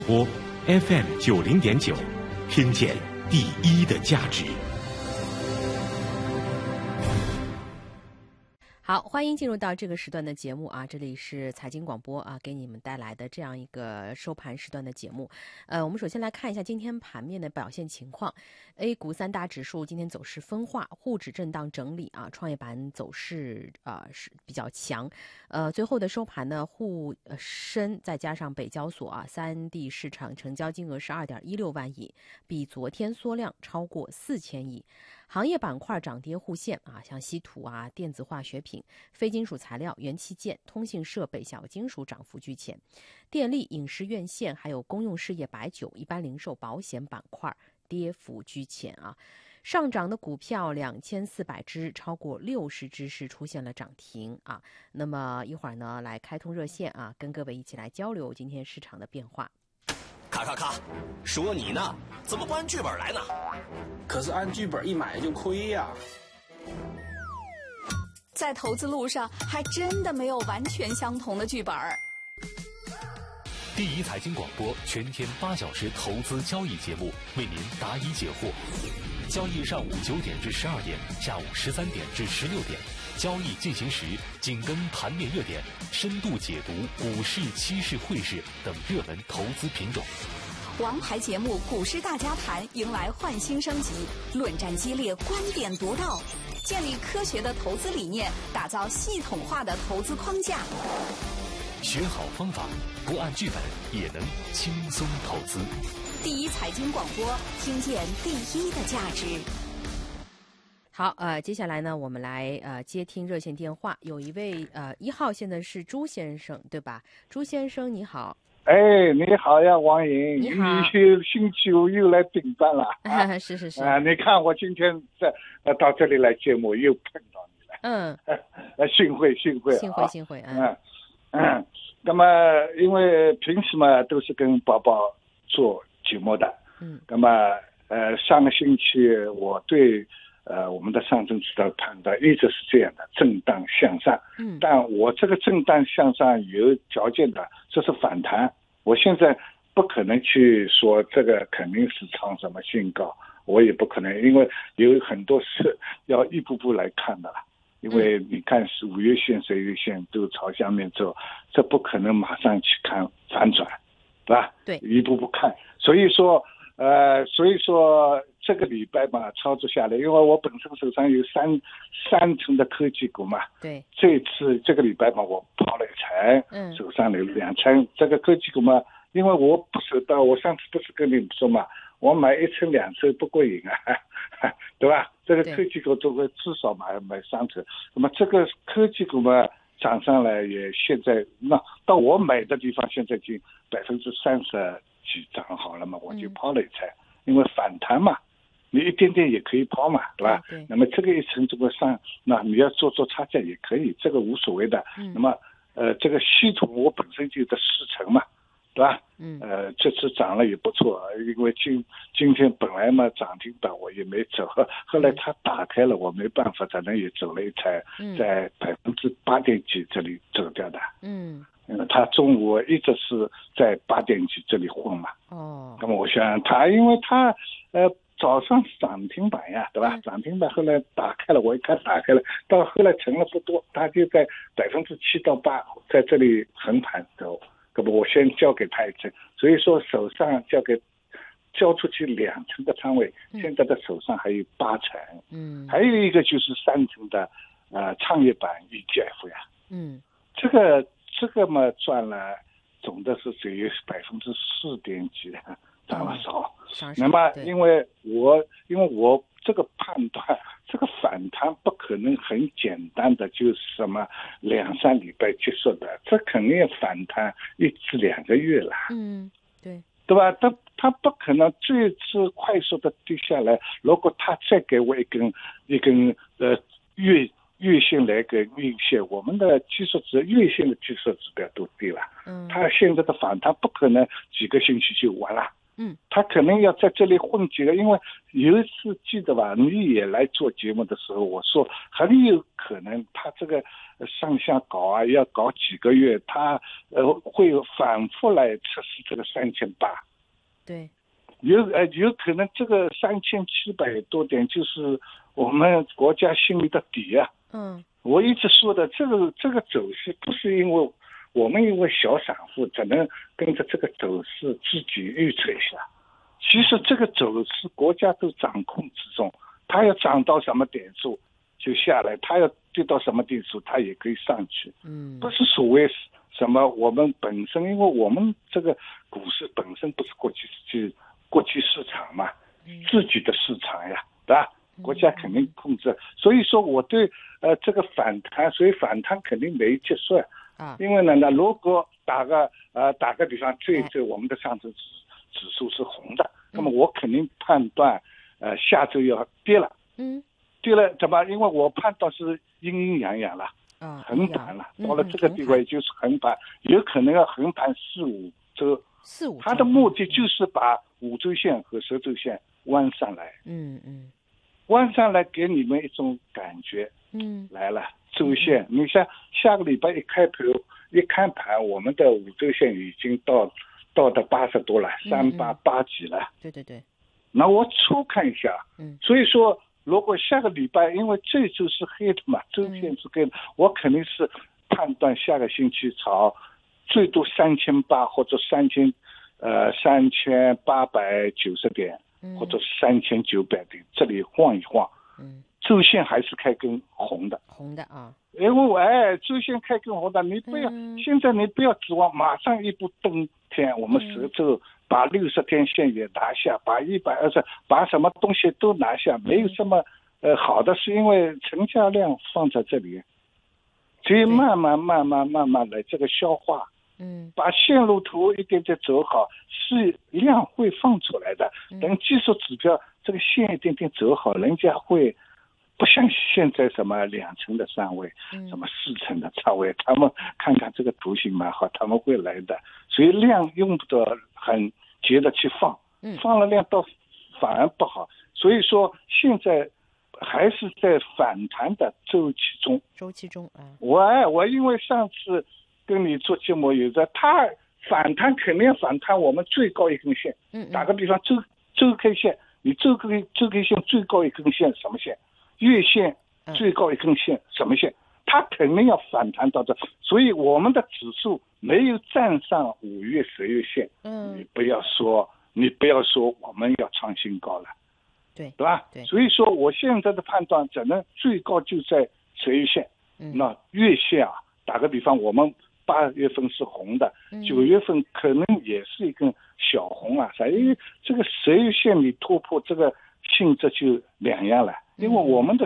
播 FM90.9，听见第一的价值。 好，欢迎进入到这个时段的节目啊，这里是财经广播啊，给你们带来的这样一个收盘时段的节目。我们首先来看一下今天盘面的表现情况。A 股三大指数今天走势分化，沪指震荡整理啊，创业板走势是比较强。最后的收盘呢，沪深再加上北交所啊，三地市场成交金额是2.16万亿，比昨天缩量超过4000亿。行业板块涨跌互现啊，像稀土啊、电子化学品、非金属材料、元器件、通信设备、小金属涨幅居前，电力、影视院线还有公用事业、白酒、一般零售、保险板块跌幅居前啊。上涨的股票2400只，超过60只是出现了涨停啊。那么一会儿呢，来开通热线啊，跟各位一起来交流今天市场的变化。 咔，说你呢，怎么不按剧本来呢？ 可是按剧本一买就亏呀。 在投资路上，还真的没有完全相同的剧本。 第一财经广播全天8小时投资交易节目，为您答疑解惑。交易上午9点至12点，下午13点至16点。交易进行时，紧跟盘面热点，深度解读股市、期市、汇市等热门投资品种。 王牌节目《股市大家谈》迎来焕新升级，论战激烈，观点独到，建立科学的投资理念，打造系统化的投资框架。 学好方法，不按剧本也能轻松投资。 第一财经广播，听见第一的价值。 好，接下来呢，我们来接听热线电话，有一位1号线的是朱先生，对吧？朱先生你好。 哎，你好呀，王莹， 你好， 星期五又来顶班了啊！ 是你看我今天到这里来节目又碰到你了，幸会那么因为平时嘛都是跟宝宝做节目的，那么上个星期我对我们的上证指数判断一直是这样的，震荡向上。但我这个震荡向上有条件的，这是反弹。我现在不可能去说这个肯定是创什么新高，我也不可能，因为有很多事要一步步来看的了。因为你看是5月线、10月线都朝下面走，这不可能马上去看反转，对吧？ 对， 一步步看。所以说这个礼拜嘛，操作下来，因为我本身手上有三成的科技股嘛， 对， 这个礼拜嘛，我抛了一层，手上有2成，这个科技股嘛，因为我不舍得，我上次不是跟你们说嘛，我买1成2成不过瘾啊，对吧？这个科技股都会至少买3成，那么这个科技股嘛涨上来也现在那到我买的地方现在已经30%几涨好了嘛，我就抛了一层，因为反弹嘛。你一点点也可以抛嘛，对吧？ 对。 那么这个1成这个上，那你要做差价也可以，这个无所谓的。那么这个系统我本身就得4成嘛，对吧？这次涨了也不错，因为今天本来嘛涨停板我也没走，后来它打开了，我没办法，反正也走了一层，在8点几这里走掉的。他中午一直是在8点几这里混嘛。那么我想他，因为他早上是涨停板呀，对吧？涨停板后来打开了，我一看打开了，到后来成了不多，他就在7%到8%在这里横盘走。那么我先交给他1成，所以说手上交出去2成的仓位，现在的手上还有8成。还有一个就是3成的创业板 ETF 呀。这个嘛赚了，总的是只有4点几，涨了少。那么因为我这个判断，这个反弹不可能很简单的就是什么2-3礼拜结束的，这肯定要反弹1至2个月了。对吧？他不可能这次快速的跌下来，如果他再给我一根月线来个月线，我们的技术指月线的技术指标都低了。他现在的反弹不可能几个星期就完了。 他可能要在这里混几个，因为有一次记得吧，你也来做节目的时候，我说很有可能他这个上下搞啊，要搞几个月，他会反复来测试这个3800。 对， 有可能这个3700多点就是我们国家心里的底啊。我一直说的这个走势不是因为我们因为小散户只能跟着这个走势自己预测一下，其实这个走势国家都掌控之中，它要涨到什么点数就下来，它要跌到什么点数它也可以上去。不是所谓什么我们本身，因为我们这个股市本身不是国际市场嘛，自己的市场呀，对吧？国家肯定控制，所以说我对这个反弹，所以反弹肯定没结束啊。因为呢，如果打个比方，这我们的上证指数是红的，那么我肯定判断下周要跌了。跌了怎么？因为我判断是阴阴阳阳了，横盘了，到了这个地位就是横盘，有可能要横盘4-5周。它的目的就是把5周线和10周线弯上来。弯上来给你们一种感觉。来了周线，你像下个礼拜一开盘，我们的5周线已经到的80多了，388几了。 对。 那我初看一下。所以说，如果下个礼拜，因为这周是黑的嘛，周线是黑的，我肯定是判断下个星期朝最多3800或者3890点。或者3900点，这里晃一晃，周线还是开根红的啊。因为周线开根红的，你不要现在你不要指望马上一步登天，我们10周把60天线也拿下，把120，把什么东西都拿下，没有什么好的，是因为成交量放在这里，所以慢慢来这个消化。把线路图一点点走好，是量会放出来的。等技术指标这个线一点点走好，人家会不像现在什么2成的上位，什么4成的上位，他们看看这个图形蛮好，他们会来的。所以量用不得很急的去放，放了量倒反而不好。所以说现在还是在反弹的周期中。我因为上次跟你做节目有的，它反弹肯定反弹我们最高一根线。打个比方，周 K 线，你周 K 线最高一根线什么线？月线最高一根线什么线？它肯定要反弹到这，所以我们的指数没有站上5月、10月线。你不要说我们要创新高了，对吧？所以说我现在的判断只能最高就在10月线。那月线啊，打个比方，我们8月份是红的，9月份可能也是一根小红啊，因为这个10月线你突破这个性质就两样了，因为我们的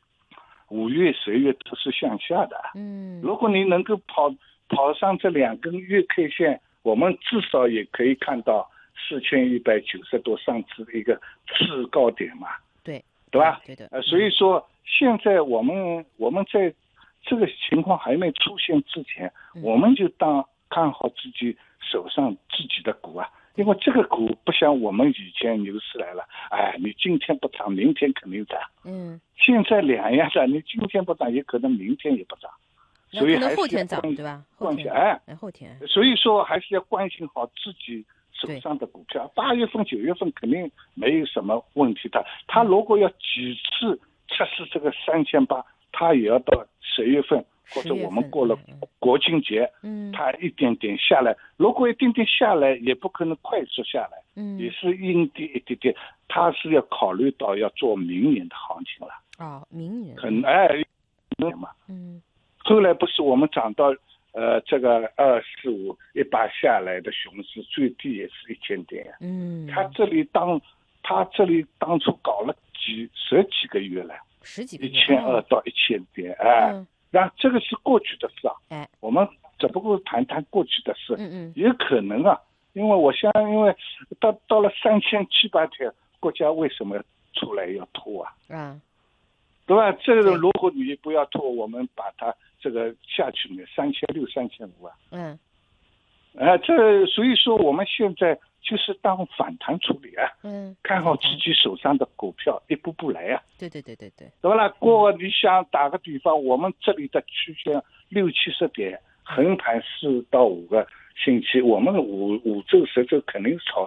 5月、10月都是向下的。如果你能够跑上这2根月 K 线，我们至少也可以看到4190多上次的一个次高点嘛，对吧？对的。所以说现在我们在这个情况还没出现之前，我们就看好自己手上自己的股啊，因为这个股不像我们以前牛市来了，你今天不涨，明天肯定涨。现在两样的，你今天不涨，也可能明天也不涨，所以还是后天涨，对吧？后天。所以说还是要关心好自己手上的股票。8月份、9月份肯定没有什么问题的，他如果要几次测试这个3800，他也要到10月份，或者我们过了国庆节，他一点点下来。如果一点点下来，也不可能快速下来，也是阴跌一点点。他是要考虑到要做明年的行情了。 明年嘛。后来不是我们涨到这个245、100下来的熊市，最低也是1000点呀。他这里当初搞了十几个月了。1200到1000点，那这个是过去的事啊。我们只不过谈过去的事，也可能啊，因为我想，因为到了3700点，国家为什么出来要拖啊？对吧？这个如果你不要拖，我们把它这个下去呢，3600、3500啊。这所以说我们现在就是当反弹处理啊，看好自己手上的股票一步步来啊。 对， 对吧啦？你想打个比方，我们这里的区间60-70点，横盘4到5个星期，我们5周10周肯定是超